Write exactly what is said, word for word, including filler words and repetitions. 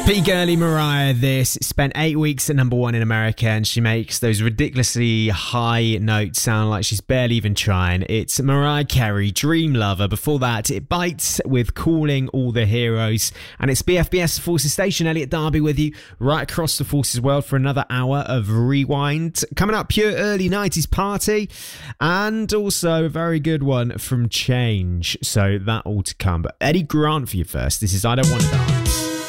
Pretty girly Mariah, this spent eight weeks at number one in America, and she makes those ridiculously high notes sound like she's barely even trying. It's Mariah Carey, Dream Lover. Before that, it bites with Calling All the Heroes, and it's B F B S Forces Station. Elliot Darby with you right across the Forces world for another hour of Rewind. Coming up, pure early nineties party, and also a very good one from Change. So that all to come. But Eddie Grant for you first. This is I Don't Want to Die.